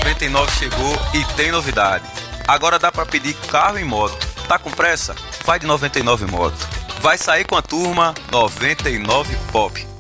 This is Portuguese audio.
99 chegou e tem novidade. Agora dá pra pedir carro e moto. Tá com pressa? Vai de 99 Moto. Vai sair com a turma 99 Pop.